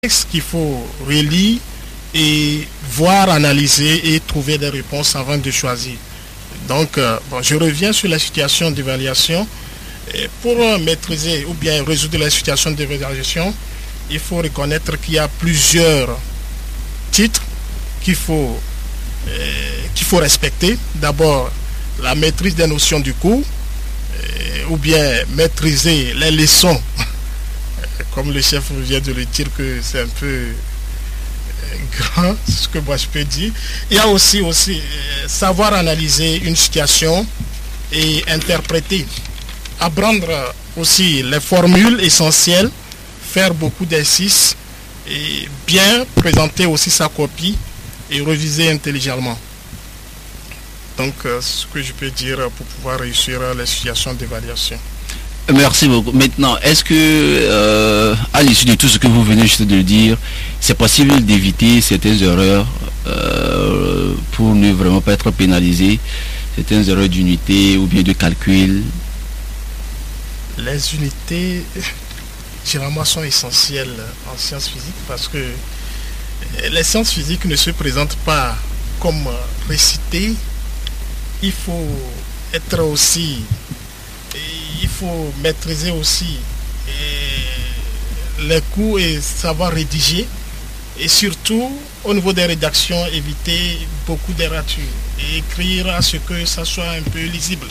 texte qu'il faut relire et voir, analyser et trouver des réponses avant de choisir. Donc, je reviens sur la situation d'évaluation. Pour maîtriser ou bien résoudre la situation d'évaluation, il faut reconnaître qu'il y a plusieurs titres qu'il faut respecter. D'abord, la maîtrise des notions du cours, ou bien maîtriser les leçons. Comme le chef vient de le dire que c'est un peu grand, ce que moi je peux dire. Il y a aussi savoir analyser une situation et interpréter. Apprendre aussi les formules essentielles, faire beaucoup d'exercices et bien présenter aussi sa copie et réviser intelligemment. Donc, ce que je peux dire pour pouvoir réussir les situations d'évaluation. Merci beaucoup. Maintenant, est-ce que, à l'issue de tout ce que vous venez juste de dire, c'est possible d'éviter certaines erreurs pour ne vraiment pas être pénalisé, certaines erreurs d'unité ou bien de calcul? Les unités, généralement, sont essentielles en sciences physiques parce que les sciences physiques ne se présentent pas comme récitées. Il faut être aussi... Il faut maîtriser aussi les cours et savoir rédiger. Et surtout, au niveau des rédactions, éviter beaucoup d'erratures et écrire à ce que ça soit un peu lisible.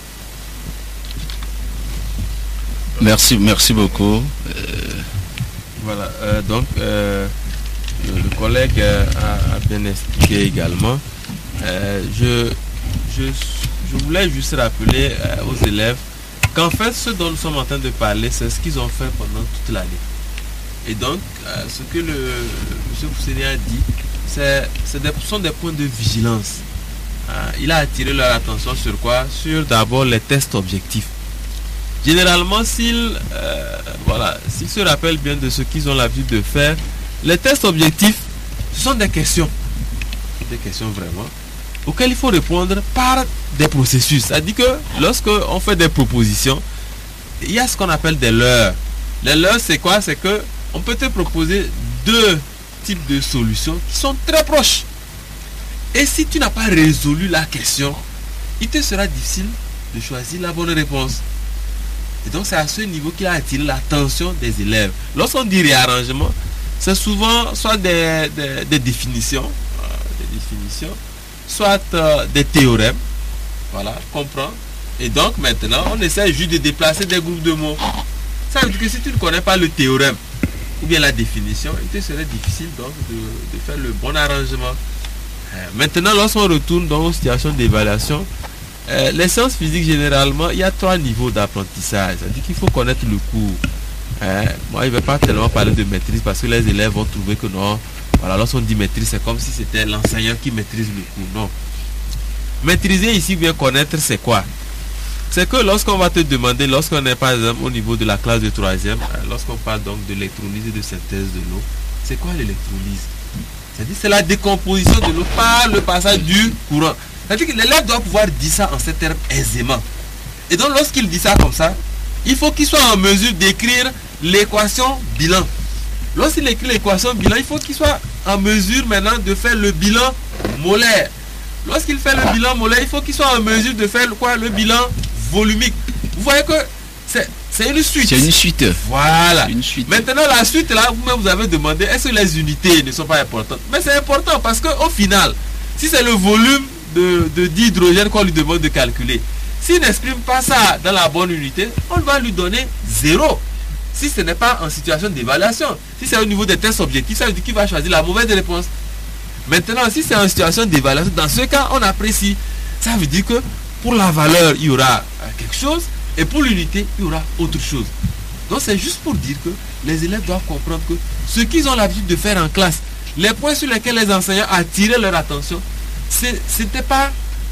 Merci beaucoup. Voilà, donc le collègue a bien expliqué également. Je voulais juste rappeler aux élèves qu'en fait, ce dont nous sommes en train de parler, c'est ce qu'ils ont fait pendant toute l'année. Et donc, ce que le M. Fousseni a dit, sont des points de vigilance. Il a attiré leur attention sur quoi? Sur d'abord les tests objectifs. Généralement, s'ils se rappellent bien de ce qu'ils ont l'habitude de faire, les tests objectifs, ce sont des questions vraiment, auxquelles il faut répondre par des processus. C'est-à-dire que lorsqu'on fait des propositions, il y a ce qu'on appelle des leurres. Les leurres, c'est quoi? C'est que on peut te proposer deux types de solutions qui sont très proches. Et si tu n'as pas résolu la question, il te sera difficile de choisir la bonne réponse. Et donc c'est à ce niveau qu'il a attiré l'attention des élèves. Lorsqu'on dit réarrangement, c'est souvent soit des définitions, soit des théorèmes, voilà, comprends. Et donc maintenant, on essaie juste de déplacer des groupes de mots. Ça veut dire que si tu ne connais pas le théorème ou bien la définition, il te serait difficile donc de faire le bon arrangement. Maintenant, lorsqu'on retourne dans une situation d'évaluation, les sciences physiques, généralement, il y a 3 niveaux d'apprentissage. C'est-à-dire qu'il faut connaître le cours. Moi, je ne vais pas tellement parler de maîtrise parce que les élèves vont trouver que non. Voilà, lorsqu'on dit maîtrise, c'est comme si c'était l'enseignant qui maîtrise le cours. Non. Maîtriser ici, bien connaître, c'est quoi? C'est que lorsqu'on va te demander, lorsqu'on est par exemple au niveau de la classe de 3e, lorsqu'on parle donc de l'électrolyse et de synthèse de l'eau, c'est quoi l'électrolyse? C'est-à-dire c'est la décomposition de l'eau par le passage du courant. C'est-à-dire que l'élève doit pouvoir dire ça en ces termes aisément. Et donc lorsqu'il dit ça comme ça, il faut qu'il soit en mesure d'écrire l'équation bilan. Lorsqu'il écrit l'équation bilan, il faut qu'il soit en mesure maintenant de faire le bilan molaire. Lorsqu'il fait le bilan molaire, il faut qu'il soit en mesure de faire quoi? Le bilan volumique. Vous voyez que c'est une suite. C'est une suite. Voilà. Une suite. Maintenant, la suite, là, vous-même, vous avez demandé, est-ce que les unités ne sont pas importantes? Mais c'est important parce qu'au final, si c'est le volume de d'hydrogène qu'on lui demande de calculer, s'il n'exprime pas ça dans la bonne unité, on va lui donner 0. Si ce n'est pas en situation d'évaluation, si c'est au niveau des tests objectifs, ça veut dire qu'il va choisir la mauvaise réponse. Maintenant, si c'est en situation d'évaluation, dans ce cas, on apprécie. Ça veut dire que pour la valeur, il y aura quelque chose, et pour l'unité, il y aura autre chose. Donc c'est juste pour dire que les élèves doivent comprendre que ce qu'ils ont l'habitude de faire en classe, les points sur lesquels les enseignants attiraient leur attention, c'était pas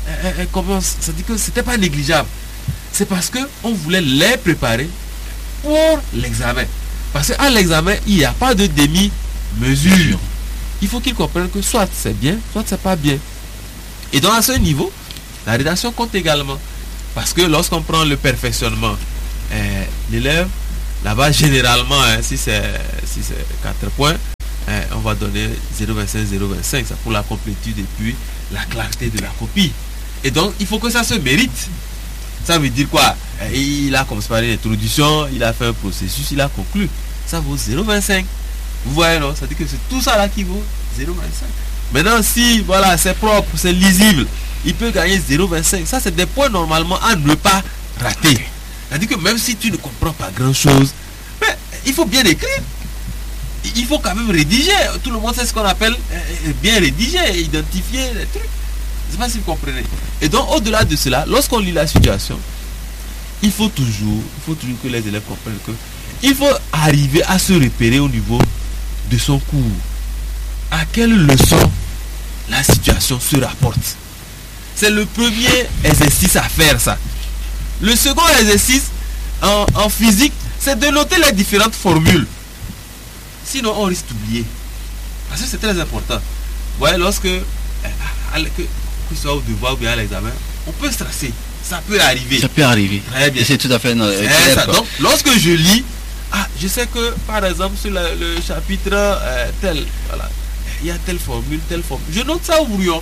c'était pas négligeable. C'est parce que on voulait les préparer pour l'examen. Parce qu'à l'examen, il n'y a pas de demi-mesure. Il faut qu'ils comprennent que soit c'est bien, soit c'est pas bien. Et donc à ce niveau, la rédaction compte également. Parce que lorsqu'on prend le perfectionnement, l'élève, là-bas généralement, si si c'est 4 points, on va donner 0,25, 0,25. C'est pour la complétude et puis la clarté de la copie. Et donc, il faut que ça se mérite. Ça veut dire quoi? Il a commencé par une introduction, il a fait un processus, il a conclu. Ça vaut 0,25. Vous voyez, non? Ça veut dire que c'est tout ça là qui vaut 0,25. Maintenant, si voilà, c'est propre, c'est lisible, il peut gagner 0,25. Ça, c'est des points normalement à ne pas rater. C'est-à-dire que même si tu ne comprends pas grand-chose, mais il faut bien écrire. Il faut quand même rédiger. Tout le monde sait ce qu'on appelle bien rédiger, identifier les trucs. Je ne sais pas si vous comprenez. Et donc, au-delà de cela, lorsqu'on lit la situation, il faut toujours que les élèves comprennent que il faut arriver à se repérer au niveau de son cours. À quelle leçon la situation se rapporte. C'est le premier exercice à faire, ça. Le second exercice en physique, c'est de noter les différentes formules. Sinon, on risque d'oublier. Parce que c'est très important. Vous voyez, lorsque que ce soit au devoir ou bien à l'examen, on peut se tracer. Ça peut arriver. Ça peut arriver. Très bien. Et c'est tout à fait clair. Donc, lorsque je lis, je sais que, par exemple, sur le chapitre tel, voilà, il y a telle formule. Je note ça au brouillon.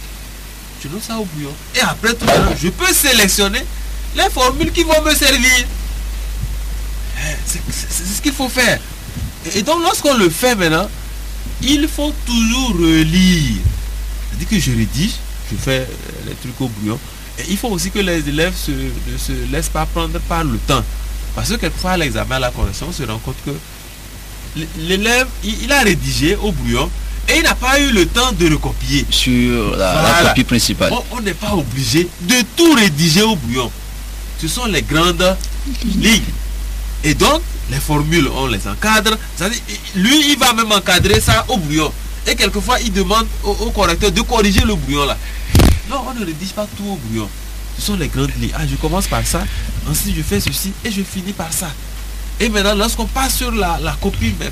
Et après tout à l'heure, je peux sélectionner les formules qui vont me servir. C'est ce qu'il faut faire. Et donc, lorsqu'on le fait maintenant, il faut toujours relire. C'est-à-dire que je rédige, je fais les trucs au brouillon. Et il faut aussi que les élèves ne se laissent pas prendre par le temps. Parce que quelquefois, à l'examen, à la correction, on se rend compte que l'élève, il a rédigé au brouillon et il n'a pas eu le temps de recopier. Sur la copie principale. On n'est pas obligé de tout rédiger au brouillon. Ce sont les grandes lignes. Et donc, les formules, on les encadre. C'est-à-dire, lui, il va même encadrer ça au brouillon. Et quelquefois, il demande au correcteur de corriger le brouillon là. Non, on ne rédige pas tout au brouillon. Ce sont les grandes lignes. Je commence par ça, ensuite je fais ceci et je finis par ça. Et maintenant, lorsqu'on passe sur la copie même,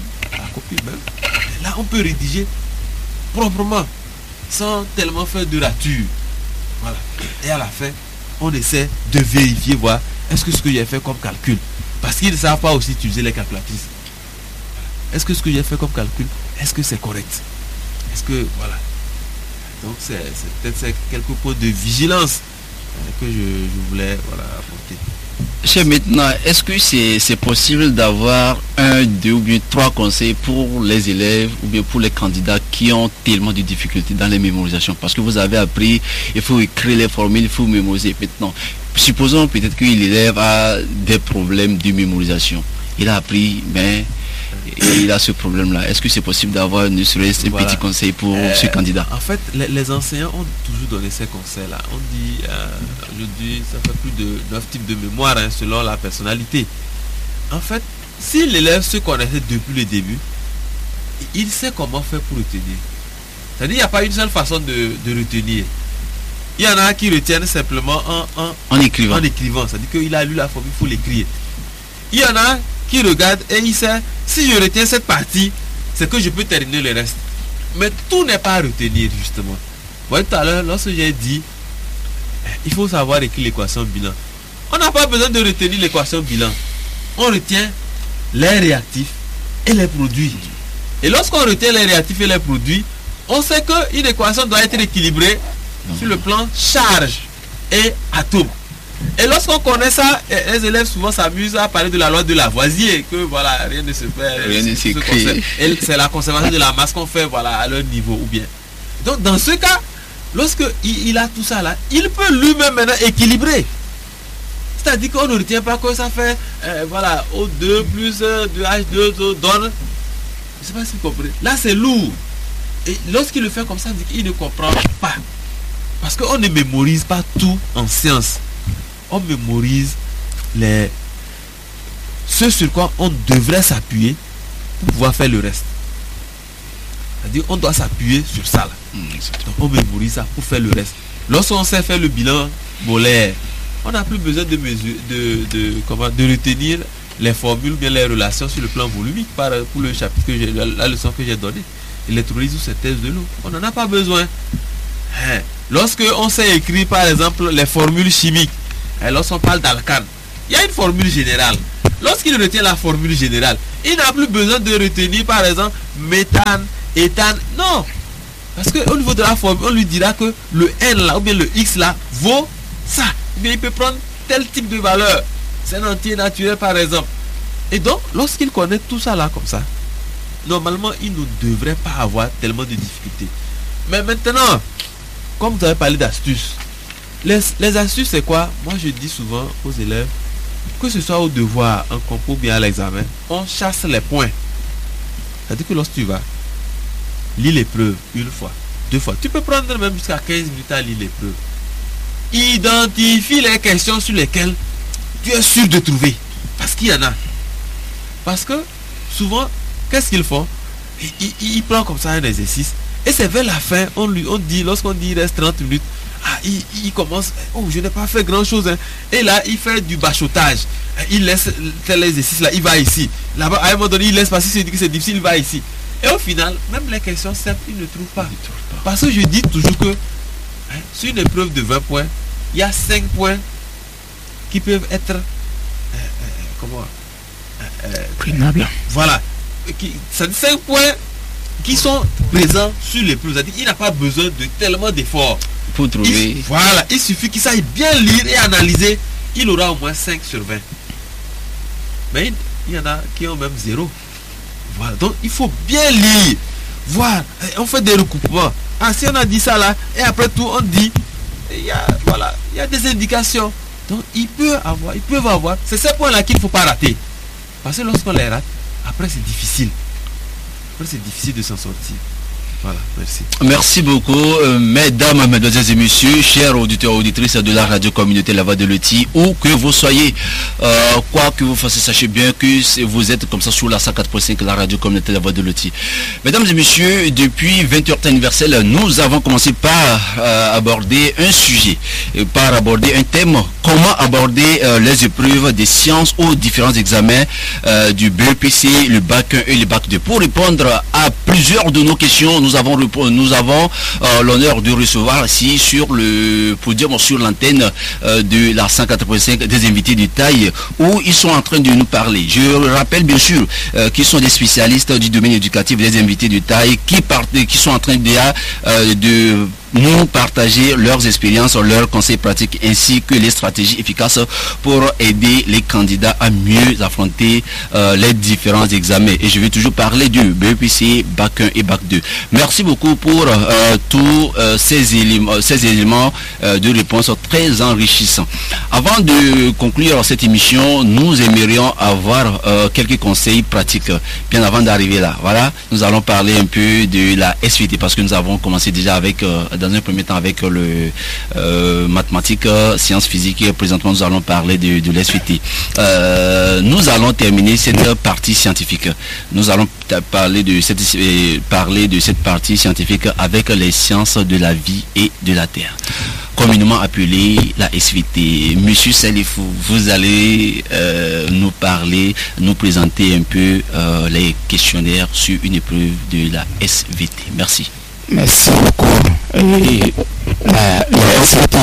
là, on peut rédiger proprement, sans tellement faire de rature. Voilà. Et à la fin, on essaie de vérifier, voir, est-ce que ce que j'ai fait comme calcul, parce qu'ils ne savent pas aussi utiliser les calculatrices. Est-ce que ce que j'ai fait comme calcul, est-ce que c'est correct? Est-ce que, voilà. Donc, c'est peut-être quelques points de vigilance que je voulais apporter. Cher, maintenant, est-ce que c'est possible d'avoir 1, 2 ou bien 3 conseils pour les élèves ou bien pour les candidats qui ont tellement de difficultés dans les mémorisations? Parce que vous avez appris, il faut écrire les formules, il faut mémoriser. Maintenant, supposons peut-être que l'élève a des problèmes de mémorisation. Il a appris, mais il a ce problème-là. Est-ce que c'est possible d'avoir ne serait-ce un petit conseil pour ce candidat? En fait, les enseignants ont toujours donné ces conseils-là. On dit, je dis, ça fait plus de 9 types de mémoire selon la personnalité. En fait, si l'élève se connaissait depuis le début, il sait comment faire pour retenir. C'est-à-dire qu'il n'y a pas une seule façon de retenir. Il y en a qui retiennent simplement en écrivant. C'est-à-dire qu'il a lu la formule, il faut l'écrire. Il y en a qui regarde et il sait, si je retiens cette partie, c'est que je peux terminer le reste. Mais tout n'est pas à retenir, justement. Vous voyez, tout à l'heure, lorsque j'ai dit, il faut savoir écrire l'équation bilan. On n'a pas besoin de retenir l'équation bilan. On retient les réactifs et les produits. Et lorsqu'on retient les réactifs et les produits, on sait qu'une équation doit être équilibrée sur le plan charge et atome. Et lorsqu'on connaît ça, les élèves souvent s'amusent à parler de la loi de Lavoisier, que voilà, rien ne se fait. Rien ne s'écrit. Et c'est la conservation de la masse qu'on fait, voilà, à leur niveau ou bien. Donc dans ce cas, lorsque il a tout ça là, il peut lui-même maintenant équilibrer. C'est-à-dire qu'on ne retient pas que ça fait voilà, O2 plus 2H2 donne. Je ne sais pas si vous comprenez. Là c'est lourd. Et lorsqu'il le fait comme ça, il ne comprend pas. Parce qu'on ne mémorise pas tout en sciences. On mémorise ce sur quoi on devrait s'appuyer pour pouvoir faire le reste. C'est-à-dire on doit s'appuyer sur ça là. Donc on mémorise ça pour faire le reste. Lorsqu'on sait faire le bilan molaire, on n'a plus besoin de retenir les formules ou bien les relations sur le plan volumique pour le chapitre la leçon que j'ai donnée. Électrolyse ou synthèse de l'eau. On n'en a pas besoin. Lorsque on sait écrire par exemple les formules chimiques, et lorsqu'on parle d'alcane, il y a une formule générale. Lorsqu'il retient la formule générale, Il n'a plus besoin de retenir, par exemple, méthane, éthane. Non. Parce qu'au niveau de la formule, on lui dira que le N là, ou bien le X là, vaut ça. Ou bien il peut prendre tel type de valeur. C'est un entier naturel, par exemple. Et donc, lorsqu'il connaît tout ça là, comme ça, normalement, il ne devrait pas avoir tellement de difficultés. Mais maintenant, comme vous avez parlé d'astuces, les astuces, c'est quoi? Moi, je dis souvent aux élèves, que ce soit au devoir, en concours, bien à l'examen, on chasse les points. C'est-à-dire que lorsque tu vas lire l'épreuve une fois, 2 fois, tu peux prendre même jusqu'à 15 minutes à lire l'épreuve. Identifie les questions sur lesquelles tu es sûr de trouver. Parce qu'il y en a. Parce que souvent, qu'est-ce qu'ils font? Ils prennent comme ça un exercice. Et c'est vers la fin, on dit, lorsqu'on dit il reste 30 minutes, il commence, oh, je n'ai pas fait grand chose. Hein. Et là, il fait du bachotage. Il laisse tel exercice là, il va ici. Là-bas, à un moment donné, il laisse passer, il dit que c'est difficile, il va ici. Et au final, même les questions simples, il ne trouve pas. Parce que je dis toujours que sur une épreuve de 20 points, il y a 5 points qui peuvent être prénables. Voilà. C'est 5 points qui sont présents sur l'épreuve. C'est-à-dire qu'il n'a pas besoin de tellement d'efforts. Pour trouver. Voilà. Il suffit qu'il sache bien lire et analyser. Il aura au moins 5 sur 20. Mais il y en a qui ont même 0. Voilà. Donc il faut bien lire. Voir. On fait des recoupements. Si on a dit ça là, et après tout on dit, il y a des indications. Donc ils peuvent avoir. C'est ces points là qu'il ne faut pas rater. Parce que lorsqu'on les rate, après c'est difficile. Après c'est difficile de s'en sortir. Voilà, merci. Merci beaucoup, mesdames, mesdemoiselles et messieurs, chers auditeurs et auditrices de la radio communauté La Voix de Loti, où que vous soyez, quoi que vous fassiez, sachez bien que vous êtes comme ça sur la 104.5, la radio communauté La Voix de Loti. Mesdames et messieurs, depuis 20h universel, nous avons commencé par aborder un sujet, par aborder un thème, comment aborder les épreuves des sciences aux différents examens du BEPC, le bac 1 et le bac 2. Pour répondre à plusieurs de nos questions, nous avons l'honneur de recevoir ici sur le podium, sur l'antenne de la 185 des invités de taille où ils sont en train de nous parler. Je rappelle bien sûr qu'ils sont des spécialistes du domaine éducatif, des invités de taille qui sont en train de nous partager leurs expériences, leurs conseils pratiques ainsi que les stratégies efficaces pour aider les candidats à mieux affronter les différents examens. Et je vais toujours parler du BEPC, Bac 1 et Bac 2. Merci beaucoup pour tous ces éléments de réponse très enrichissants. Avant de conclure cette émission, nous aimerions avoir quelques conseils pratiques bien avant d'arriver là. Voilà, nous allons parler un peu de la SVT parce que nous avons commencé déjà avec dans un premier temps avec le mathématiques, sciences physiques et présentement nous allons parler de l'SVT. Nous allons terminer cette partie scientifique. Nous allons parler de cette partie scientifique avec les sciences de la vie et de la terre, communément appelée la SVT. Monsieur Salifou, vous allez nous présenter un peu les questionnaires sur une épreuve de la SVT. Merci. Merci beaucoup. Les SVT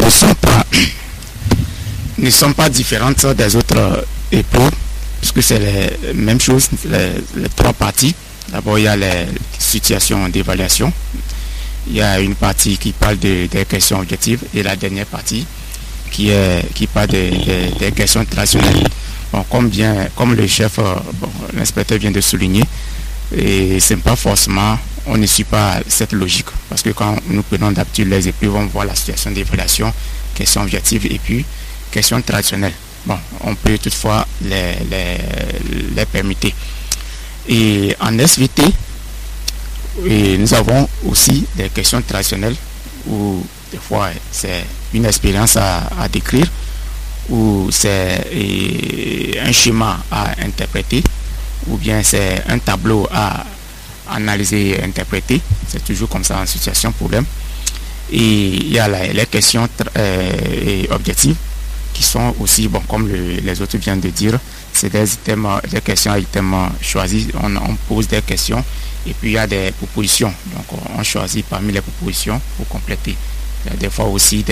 ne sont pas différentes des autres épreuves, puisque c'est les mêmes choses, les 3 parties. D'abord, il y a les situations d'évaluation. Il y a une partie qui parle des questions objectives et la dernière partie qui parle des questions traditionnelles. Bon, comme le chef, l'inspecteur vient de souligner, et c'est pas forcément, on ne suit pas cette logique. Parce que quand nous prenons d'habitude les épreuves, on voit la situation d'évaluation, questions objectives et puis questions traditionnelles. Bon, on peut toutefois les permettre. Et en SVT, nous avons aussi des questions traditionnelles où des fois c'est une expérience à décrire, ou c'est un schéma à interpréter, ou bien c'est un tableau à analyser et interpréter. C'est toujours comme ça en situation problème. Et il y a les questions objectives qui sont aussi, bon, comme les autres viennent de dire, c'est des questions à items choisis. On pose des questions et puis il y a des propositions. Donc on choisit parmi les propositions pour compléter. Il y a des fois aussi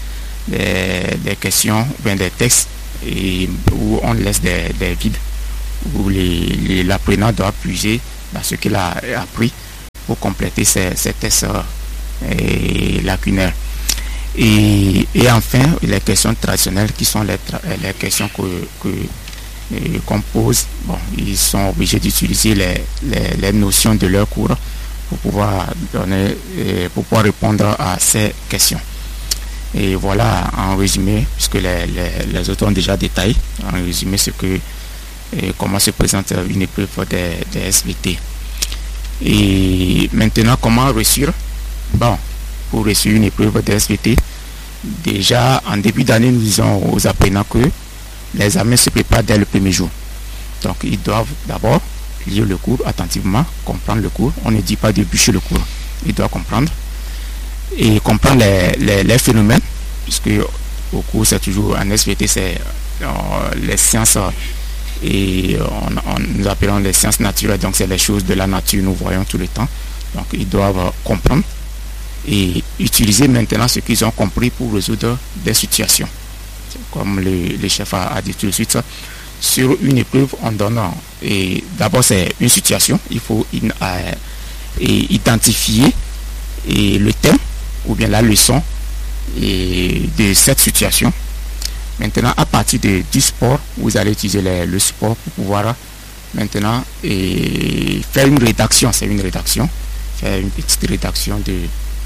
des questions, bien des textes où on laisse des vides où l'apprenant doit puiser dans ce qu'il a appris pour compléter ces tests lacunaires. Et enfin, les questions traditionnelles qui sont les questions qu'on pose, bon, ils sont obligés d'utiliser les notions de leur cours pour pouvoir répondre à ces questions. Et voilà, en résumé, puisque les auteurs ont déjà détaillé, en résumé, comment se présente une épreuve des SVT. Et maintenant, comment réussir? Bon, pour réussir une épreuve des SVT, déjà en début d'année, nous disons aux apprenants que l'examen se prépare dès le premier jour. Donc, ils doivent d'abord lire le cours attentivement, comprendre le cours. On ne dit pas de bûcher le cours. Ils doivent comprendre et comprendre les phénomènes, puisque au cours, c'est toujours en SVT, c'est les sciences, et nous appelons les sciences naturelles, donc c'est les choses de la nature, nous voyons tout le temps. Donc, ils doivent comprendre et utiliser maintenant ce qu'ils ont compris pour résoudre des situations. Comme le chef a dit tout de suite, sur une épreuve, on donne, et d'abord c'est une situation, il faut identifier le thème ou bien la leçon de cette situation. Maintenant, à partir du sport, vous allez utiliser le sport pour pouvoir maintenant faire une rédaction, faire une petite rédaction de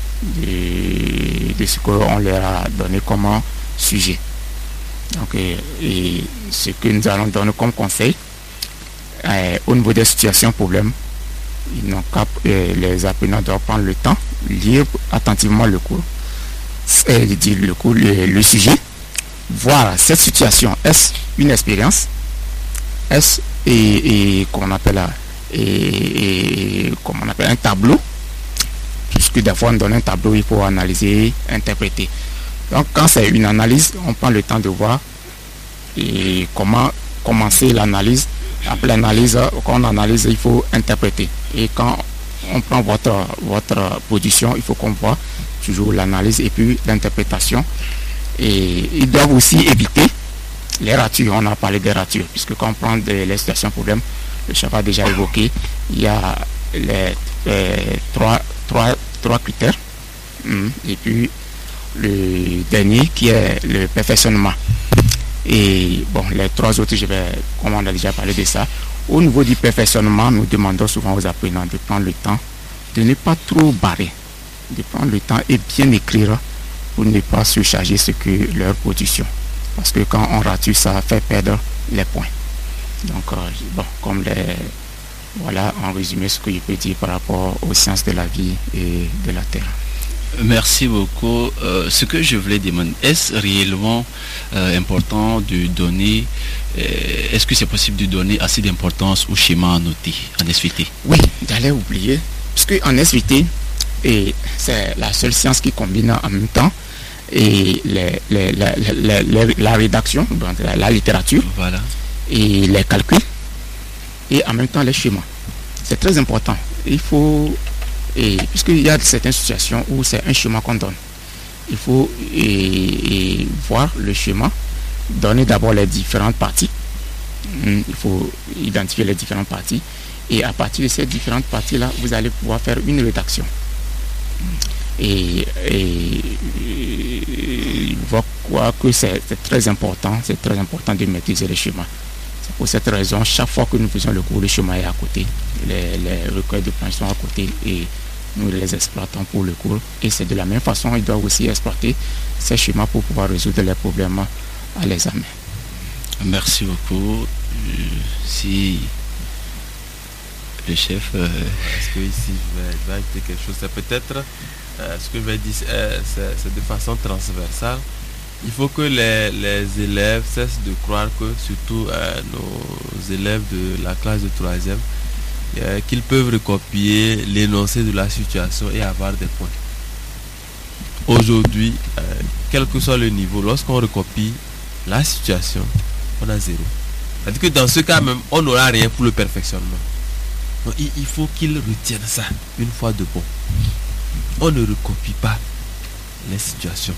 ce qu'on leur a donné comme sujet. Donc, et ce que nous allons donner comme conseil, au niveau des situations problèmes, les apprenants doivent prendre le temps, lire attentivement le cours, le sujet, voir cette situation, est-ce une expérience, est-ce qu'on appelle un tableau, puisque des fois on donne un tableau, il faut analyser, interpréter. Donc quand c'est une analyse, on prend le temps de voir et comment commencer l'analyse. Après l'analyse, quand on analyse, il faut interpréter. Et quand on prend votre position, il faut qu'on voit toujours l'analyse et puis l'interprétation. Et ils doivent aussi éviter les ratures. On a parlé des ratures, puisque quand on prend les situations problèmes, le chef a déjà évoqué, il y a les trois critères. Et puis le dernier qui est le perfectionnement. Et bon, les trois autres, comme on a déjà parlé de ça. Au niveau du perfectionnement, nous demandons souvent aux apprenants de prendre le temps, de ne pas trop barrer, de prendre le temps et bien écrire pour ne pas surcharger ce que leur position. Parce que quand on rature, ça fait perdre les points. Donc, voilà en résumé ce que je peux dire par rapport aux sciences de la vie et de la terre. Merci beaucoup. Ce que je voulais demander, est-ce réellement important de donner, est-ce que c'est possible de donner assez d'importance au schéma annoté en SVT? Oui, j'allais oublier, parce qu'en SVT, c'est la seule science qui combine en même temps et la rédaction, donc la littérature, voilà, et les calculs, et en même temps les schémas. C'est très important. Il faut... puisqu'il y a certaines situations où c'est un schéma qu'on donne, il faut voir le schéma, donner d'abord les différentes parties. Il faut identifier les différentes parties et à partir de ces différentes parties-là, vous allez pouvoir faire une rédaction. Et je crois que c'est très important de maîtriser les schémas. C'est pour cette raison, chaque fois que nous faisons le cours, le schéma est à côté, les recueils de planches sont à côté et nous les exploitons pour le cours. Et c'est de la même façon, ils doivent aussi exploiter ces schémas pour pouvoir résoudre les problèmes à l'examen. Merci beaucoup. Si le chef... Est-ce que ici je vais ajouter quelque chose? C'est peut-être ce que je vais dire, c'est de façon transversale. Il faut que les élèves cessent de croire que, surtout nos élèves de la classe de 3e, qu'ils peuvent recopier l'énoncé de la situation et avoir des points. Aujourd'hui, quel que soit le niveau, lorsqu'on recopie la situation, on a 0. C'est-à-dire que dans ce cas même, on n'aura rien pour le perfectionnement. Donc, il faut qu'ils retiennent ça une fois de bon. On ne recopie pas les situations.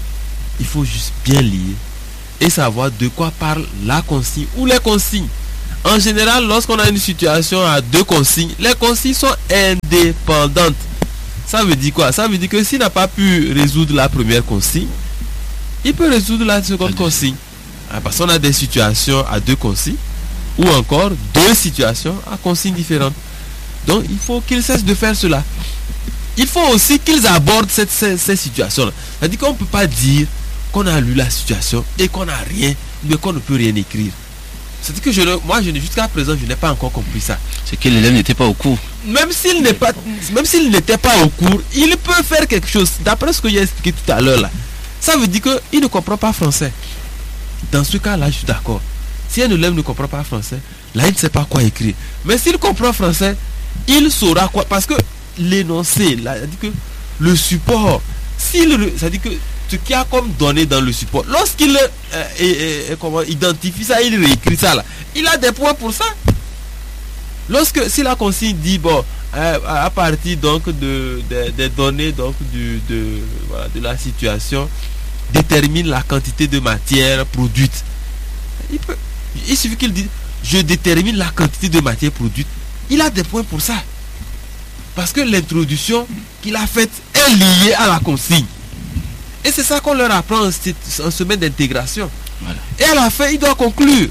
Il faut juste bien lire et savoir de quoi parle la consigne ou les consignes. En général, lorsqu'on a une situation à 2 consignes, les consignes sont indépendantes. Ça veut dire quoi? Ça veut dire que s'il n'a pas pu résoudre la première consigne, il peut résoudre la seconde consigne. Parce qu'on a des situations à 2 consignes, ou encore 2 situations à consignes différentes. Donc il faut qu'ils cessent de faire cela. Il faut aussi qu'ils abordent ces situations-là. C'est-à-dire qu'on ne peut pas dire qu'on a lu la situation et qu'on n'a rien, mais qu'on ne peut rien écrire. C'est-à-dire que jusqu'à présent, je n'ai pas encore compris ça. C'est que l'élève n'était pas au cours. Même s'il n'était pas au cours, il peut faire quelque chose. D'après ce que j'ai expliqué tout à l'heure là, ça veut dire qu'il ne comprend pas français. Dans ce cas-là, je suis d'accord. Si un élève ne comprend pas français, là, il ne sait pas quoi écrire. Mais s'il comprend français, il saura quoi. Parce que l'énoncé, là, c'est-à-dire que le support, c'est-à-dire que ce qu'il y a comme donné dans le support, lorsqu'il identifie ça, il réécrit ça là, il a des points pour ça. Si la consigne dit bon, à partir donc des données donc de la situation, détermine la quantité de matière produite. Il suffit qu'il dise je détermine la quantité de matière produite. Il a des points pour ça. Parce que l'introduction qu'il a faite est liée à la consigne. Et c'est ça qu'on leur apprend en semaine d'intégration. Voilà. Et à la fin, il doit conclure.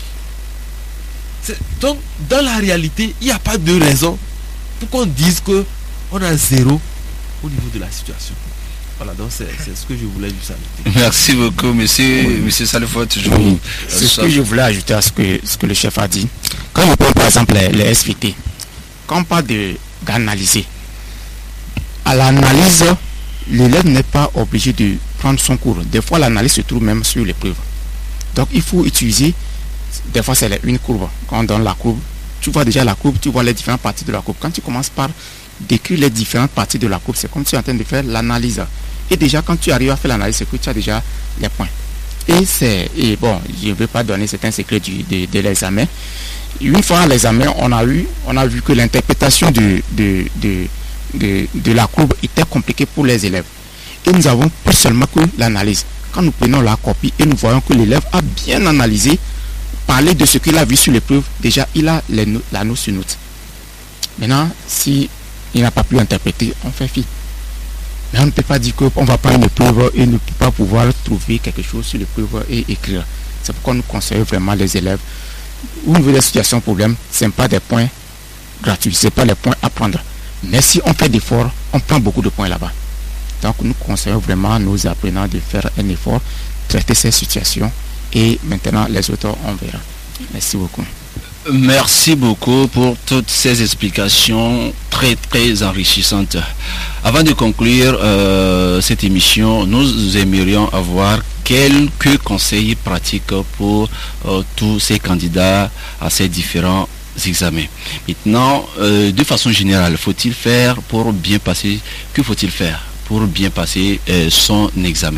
Donc, dans la réalité, il n'y a pas de raison pour qu'on dise qu'on a 0 au niveau de la situation. Voilà, donc c'est ce que je voulais juste ajouter. Merci beaucoup, monsieur Salifo, toujours. C'est ce que je voulais ajouter à ce que le chef a dit. Quand on prend par exemple les SVT, quand on parle d'analyser, à l'analyse, l'élève n'est pas obligé de prendre son cours. Des fois, l'analyse se trouve même sur l'épreuve. Donc, il faut utiliser, des fois, c'est une courbe. Quand on donne la courbe, tu vois déjà la courbe, tu vois les différentes parties de la courbe. Quand tu commences par décrire les différentes parties de la courbe, c'est comme si tu es en train de faire l'analyse. Et déjà, quand tu arrives à faire l'analyse, c'est que tu as déjà les points. Et bon, je ne vais pas donner certains secrets de l'examen. Une fois à l'examen, on a vu que l'interprétation de la courbe était compliquée pour les élèves. Et nous avons plus seulement que l'analyse. Quand nous prenons la copie et nous voyons que l'élève a bien analysé, parlé de ce qu'il a vu sur l'épreuve, déjà il a la note sur note. Maintenant, si il n'a pas pu interpréter, on fait fi. Mais on ne peut pas dire qu'on va prendre une épreuve et ne peut pas pouvoir trouver quelque chose sur l'épreuve et écrire. C'est pourquoi nous conseillons vraiment les élèves. Au niveau des situations problèmes, ce n'est pas des points gratuits, ce n'est pas les points à prendre. Mais si on fait d'efforts, on prend beaucoup de points là-bas. Donc nous conseillons vraiment à nos apprenants de faire un effort, traiter ces situations et maintenant les autres on verra. Merci beaucoup. Merci beaucoup pour toutes ces explications très très enrichissantes. Avant de conclure cette émission, nous aimerions avoir quelques conseils pratiques pour tous ces candidats à ces différents examens. Maintenant, de façon générale, faut-il faire pour bien passer, que faut-il faire pour bien passer son examen?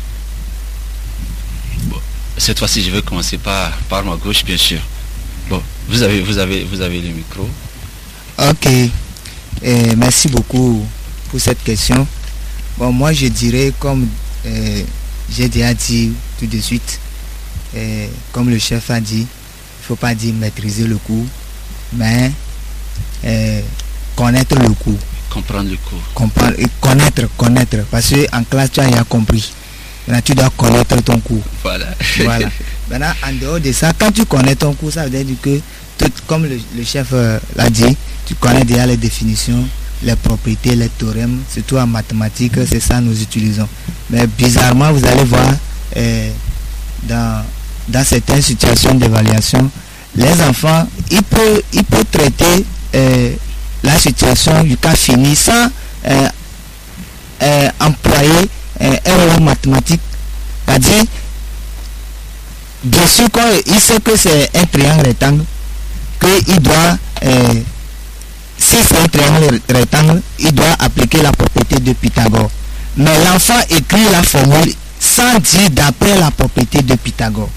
Bon, cette fois-ci, je vais commencer par ma gauche, bien sûr. Bon, vous avez le micro. Ok. Merci beaucoup pour cette question. Bon, moi je dirais, comme j'ai déjà dit tout de suite, comme le chef a dit, il ne faut pas dire maîtriser le cours, mais connaître le cours. Comprendre le cours. Connaître. Parce qu'en classe, tu as déjà compris. Maintenant, tu dois connaître ton cours. Voilà. Maintenant, en dehors de ça, quand tu connais ton cours, ça veut dire que, comme le chef l'a dit, tu connais déjà les définitions, les propriétés, les théorèmes, surtout en mathématiques, c'est ça que nous utilisons. Mais bizarrement, vous allez voir, dans certaines situations d'évaluation, les enfants, ils peuvent traiter la situation du cas fini sans employer un mot mathématique. C'est-à-dire, bien sûr, quand il sait que c'est un triangle rectangle, qu'il doit, si c'est un triangle rectangle, il doit appliquer la propriété de Pythagore. Mais l'enfant écrit la formule sans dire d'après la propriété de Pythagore.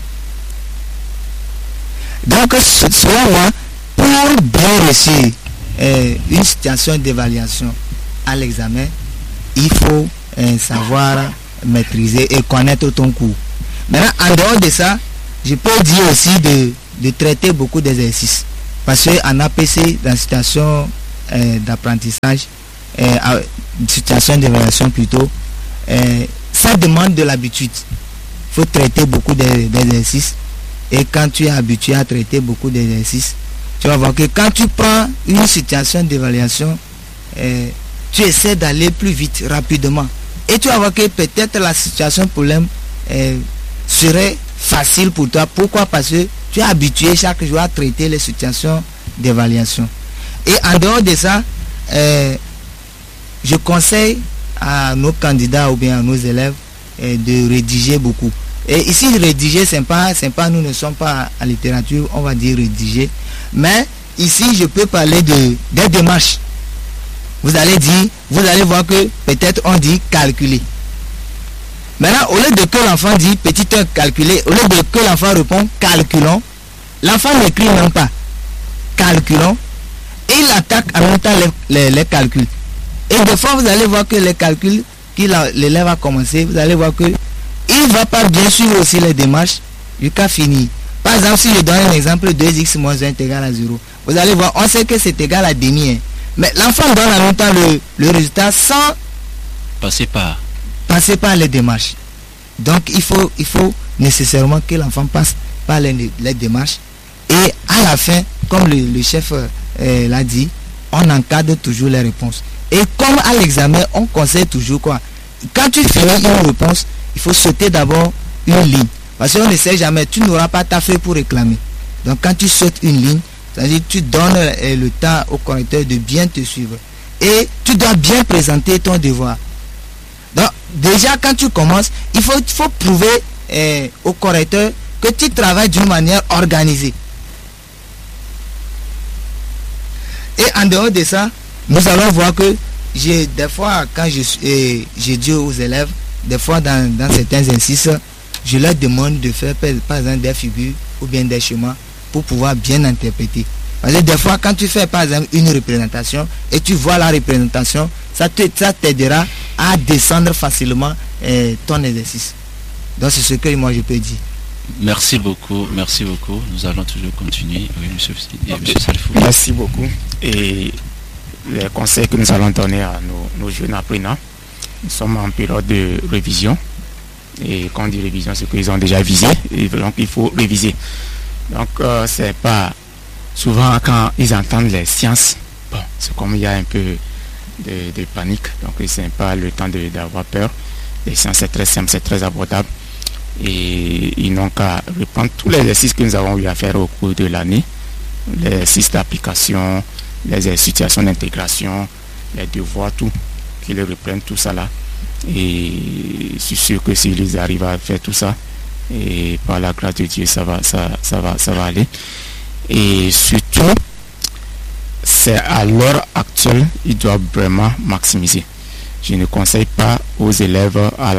Donc, selon moi, pour bien réussir une situation d'évaluation à l'examen, il faut savoir maîtriser et connaître ton cours. Maintenant, en dehors de ça, je peux dire aussi de traiter beaucoup d'exercices. Parce qu'en APC, dans la situation d'apprentissage, situation d'évaluation plutôt, ça demande de l'habitude. Il faut traiter beaucoup d'exercices. Et quand tu es habitué à traiter beaucoup d'exercices, tu vas voir que quand tu prends une situation d'évaluation, tu essaies d'aller plus vite, rapidement. Et tu vas voir que peut-être la situation problème serait facile pour toi. Pourquoi? Parce que tu es habitué chaque jour à traiter les situations d'évaluation. Et en dehors de ça, je conseille à nos candidats ou bien à nos élèves de rédiger beaucoup. Et ici, rédiger, c'est pas, nous ne sommes pas en littérature, on va dire rédiger. Mais ici, je peux parler des démarches. Vous allez voir que peut-être on dit calculer. Maintenant, au lieu de que l'enfant dit petit 1 calculer, au lieu de que l'enfant répond calculons, l'enfant n'écrit même pas calculons et il attaque en même temps les calculs. Et des fois, vous allez voir que les calculs l'élève a commencé, vous allez voir que il ne va pas bien suivre aussi les démarches jusqu'à finir. Par exemple, si je donne un exemple, 2x moins 1 est égal à 0. Vous allez voir, on sait que c'est égal à demi. Hein. Mais l'enfant donne en même temps le résultat sans passer par les démarches. Donc, il faut nécessairement que l'enfant passe par les démarches. Et à la fin, comme le chef l'a dit, on encadre toujours les réponses. Et comme à l'examen, on conseille toujours quoi? Quand tu finis une réponse, il faut sauter d'abord une ligne. Parce qu'on ne sait jamais, tu n'auras pas ta feuille pour réclamer. Donc quand tu sautes une ligne, c'est-à-dire tu donnes le temps au correcteur de bien te suivre. Et tu dois bien présenter ton devoir. Donc déjà quand tu commences, il faut prouver au correcteur que tu travailles d'une manière organisée. Et en dehors de ça, nous allons voir que des fois quand je dis aux élèves, des fois dans certains exercices, je leur demande de faire par exemple des figures ou bien des schémas pour pouvoir bien interpréter. Parce que des fois quand tu fais par exemple une représentation et tu vois la représentation, ça t'aidera à descendre facilement ton exercice. Donc c'est ce que moi je peux dire. Merci beaucoup. Nous allons toujours continuer. Oui, monsieur Salifou. Merci beaucoup. Et les conseils que nous allons donner à nos jeunes apprenants, nous sommes en période de révision. Et quand on dit révision, c'est qu'ils ont déjà visé. Et donc il faut réviser. Donc c'est pas souvent quand ils entendent les sciences, bon, c'est comme il y a un peu de panique. Donc c'est pas le temps d'avoir peur. Les sciences c'est très simple, c'est très abordable. Et ils n'ont qu'à reprendre tous les exercices que nous avons eu à faire au cours de l'année, les exercices d'application, les situations d'intégration, les devoirs, tout, qu'ils reprennent tout ça là. Et je suis sûr que s'ils arrivent à faire tout ça, et par la grâce de Dieu, ça va aller. Et surtout, c'est à l'heure actuelle, ils doivent vraiment maximiser. Je ne conseille pas aux élèves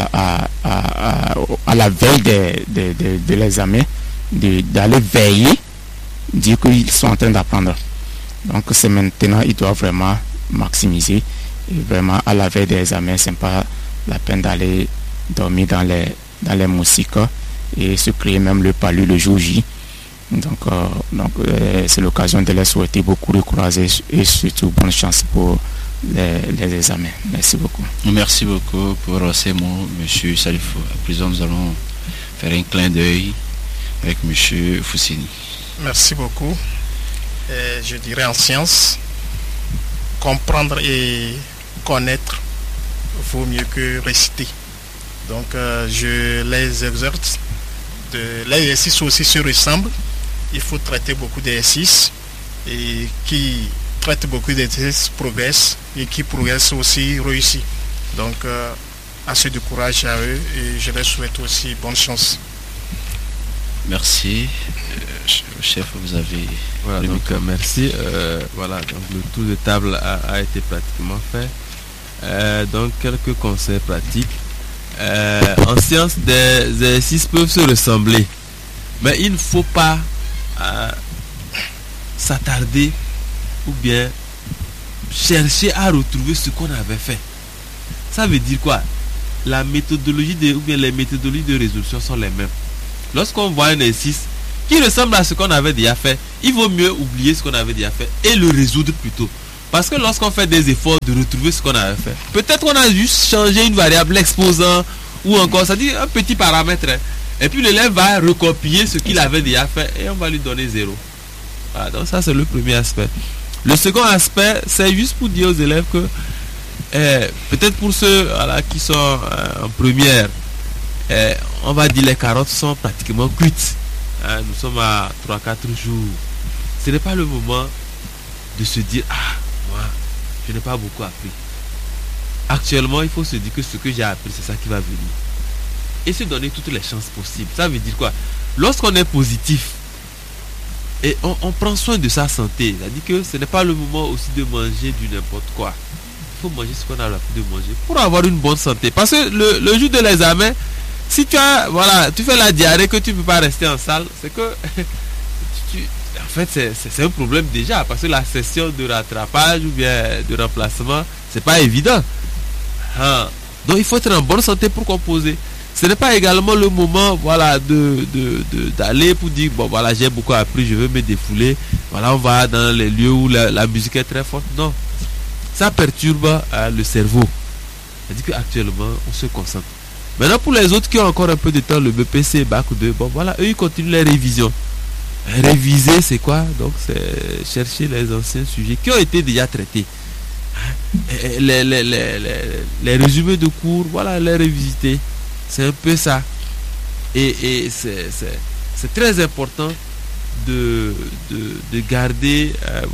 à la veille de l'examen d'aller veiller, dire qu'ils sont en train d'apprendre. Donc c'est maintenant, ils doivent vraiment maximiser. Et vraiment, à la veille des examens, ce n'est pas la peine d'aller dormir dans les moustiques et se créer même le palu le jour J. Donc c'est l'occasion de les souhaiter beaucoup de courage et surtout bonne chance pour les examens. Merci beaucoup. Merci beaucoup pour ces mots, monsieur Salifou. À présent, nous allons faire un clin d'œil avec monsieur Foussini. Merci beaucoup. Je dirais en science, comprendre et connaître vaut mieux que réciter. Donc je les exhorte. L'exercice aussi se ressemble. Il faut traiter beaucoup d'exercices et qui traite beaucoup d'exercices progressent et qui progressent aussi réussit. Donc assez de courage à eux et je leur souhaite aussi bonne chance. Merci. Chef, vous avez... Voilà, donc merci. Voilà, donc le tour de table a été pratiquement fait. Donc quelques conseils pratiques. En science, des exercices peuvent se ressembler, mais il ne faut pas s'attarder ou bien chercher à retrouver ce qu'on avait fait. Ça veut dire quoi? La méthodologie ou bien les méthodologies de résolution sont les mêmes. Lorsqu'on voit un exercice, qui ressemble à ce qu'on avait déjà fait, il vaut mieux oublier ce qu'on avait déjà fait et le résoudre plutôt. Parce que lorsqu'on fait des efforts de retrouver ce qu'on avait fait, peut-être qu'on a juste changé une variable, l'exposant, ou encore, ça dit un petit paramètre, hein. Et puis l'élève va recopier ce qu'il avait déjà fait et on va lui donner 0. Voilà, donc ça c'est le premier aspect. Le second aspect, c'est juste pour dire aux élèves que peut-être pour ceux qui sont en première, on va dire les carottes sont pratiquement cuites. Nous sommes à 3-4 jours. Ce n'est pas le moment de se dire moi je n'ai pas beaucoup appris. Actuellement il faut se dire que ce que j'ai appris c'est ça qui va venir. Et se donner toutes les chances possibles. Ça veut dire quoi? Lorsqu'on est positif et on prend soin de sa santé, c'est-à-dire que ce n'est pas le moment aussi de manger du n'importe quoi. Il faut manger ce qu'on a l'habitude de manger pour avoir une bonne santé. Parce que le jour de l'examen, si tu fais la diarrhée que tu ne peux pas rester en salle, c'est que en fait c'est un problème déjà, parce que la session de rattrapage ou bien de remplacement, c'est pas évident. Donc il faut être en bonne santé pour composer. Ce n'est pas également le moment d'aller pour dire j'ai beaucoup appris, je veux me défouler, on va dans les lieux où la musique est très forte. Non, ça perturbe le cerveau. C'est-à-dire qu'actuellement on se concentre. Maintenant pour les autres qui ont encore un peu de temps, le BPC, Bac 2, eux ils continuent les révisions. Réviser c'est quoi? Donc c'est chercher les anciens sujets qui ont été déjà traités. Les résumés de cours, les revisiter. C'est un peu ça. Et c'est très important de garder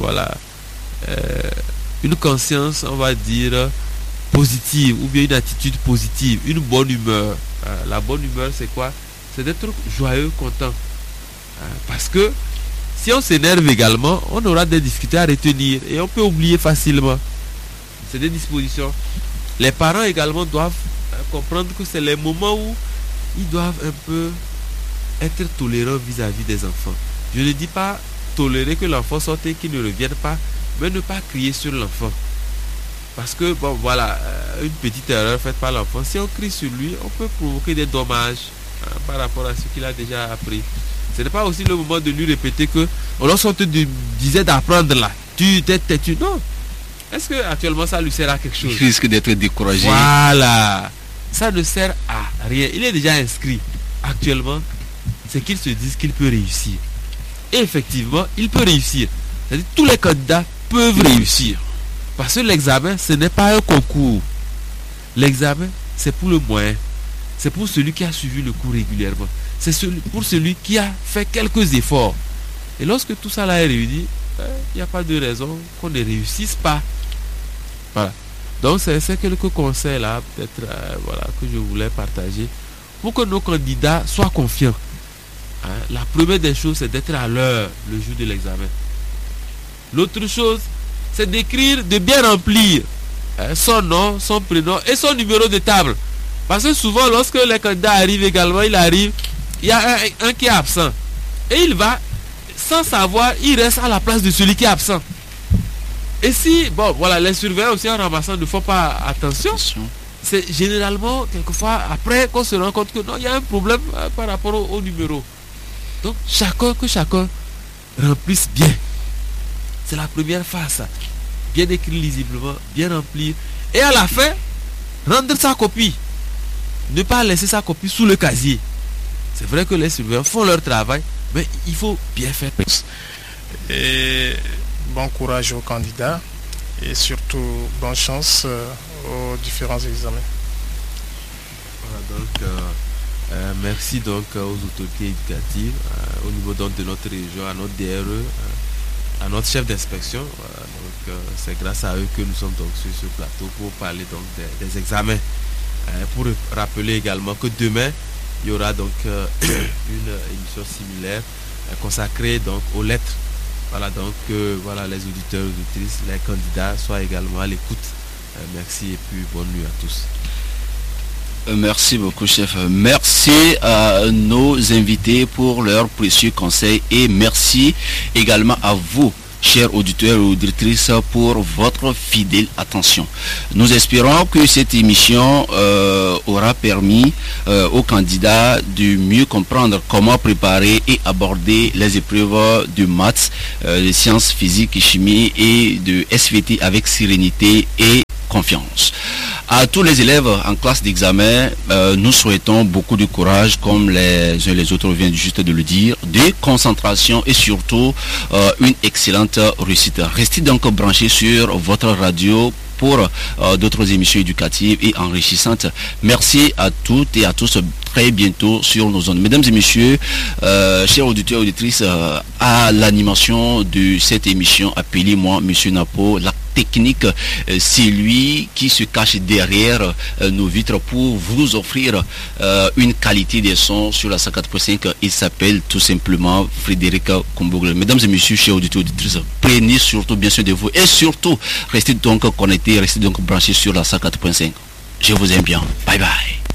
une conscience, on va dire, positive, ou bien une attitude positive, une bonne humeur. La bonne humeur, c'est quoi? C'est d'être joyeux, content. Parce que si on s'énerve également, on aura des difficultés à retenir et on peut oublier facilement. C'est des dispositions. Les parents également doivent comprendre que c'est les moments où ils doivent un peu être tolérants vis-à-vis des enfants. Je ne dis pas tolérer que l'enfant sorte et qu'il ne revienne pas, mais ne pas crier sur l'enfant. Parce que une petite erreur faite par l'enfant, si on crie sur lui, on peut provoquer des dommages par rapport à ce qu'il a déjà appris. Ce n'est pas aussi le moment de lui répéter que lorsqu'on te disait d'apprendre là, tu t'es têtu. Non. Est-ce que actuellement ça lui sert à quelque chose? Il risque d'être découragé. Voilà. Ça ne sert à rien. Il est déjà inscrit. Actuellement, c'est qu'il se dise qu'il peut réussir. Et effectivement, il peut réussir. C'est-à-dire tous les candidats peuvent réussir. Parce que l'examen, ce n'est pas un concours. L'examen, c'est pour le moyen. C'est pour celui qui a suivi le cours régulièrement. C'est pour celui qui a fait quelques efforts. Et lorsque tout ça là est réuni, il n'y a pas de raison qu'on ne réussisse pas. Voilà. Donc c'est quelques conseils là, peut-être que je voulais partager pour que nos candidats soient confiants. La première des choses, c'est d'être à l'heure le jour de l'examen. L'autre chose, c'est d'écrire, de bien remplir son nom, son prénom et son numéro de table. Parce que souvent, lorsque les candidats arrivent également, il y a un qui est absent. Et il va, sans savoir, il reste à la place de celui qui est absent. Et si, les surveillants aussi en ramassant ne font pas attention, c'est généralement, quelquefois, après qu'on se rend compte que non, il y a un problème par rapport au numéro. Donc, que chacun remplisse bien. C'est la première phase. Bien écrit lisiblement, bien remplir. Et à la fin, rendre sa copie. Ne pas laisser sa copie sous le casier. C'est vrai que les surveillants font leur travail, mais il faut bien faire. Et bon courage aux candidats et surtout bonne chance aux différents examens. Merci donc aux autorités éducatives, au niveau donc de notre région, à notre DRE, à notre chef d'inspection. C'est grâce à eux que nous sommes donc sur ce plateau pour parler donc des examens. Pour rappeler également que demain il y aura donc une émission similaire consacrée donc aux lettres. Voilà donc les auditeurs, auditrices, les candidats soient également à l'écoute. Merci et puis bonne nuit à tous. Merci beaucoup, chef. Merci à nos invités pour leurs précieux conseils et merci également à vous, chers auditeurs et auditrices, pour votre fidèle attention. Nous espérons que cette émission aura permis aux candidats de mieux comprendre comment préparer et aborder les épreuves de maths, de sciences physiques et chimie et de SVT avec sérénité et confiance. À tous les élèves en classe d'examen, nous souhaitons beaucoup de courage, comme les uns et les autres viennent juste de le dire, de concentration et surtout une excellente réussite. Restez donc branchés sur votre radio pour d'autres émissions éducatives et enrichissantes. Merci à toutes et à tous. Très bientôt sur nos ondes. Mesdames et messieurs, chers auditeurs et auditrices, à l'animation de cette émission, appelez-moi Monsieur Napo. La technique, c'est lui qui se cache derrière nos vitres pour vous offrir une qualité des sons sur la 104.5. Il s'appelle tout simplement Frédéric Kombogle. Mesdames et messieurs, chers auditeurs et auditrices, prenez surtout bien soin de vous et surtout restez donc connectés, restez donc branchés sur la 104.5. Je vous aime bien. Bye bye.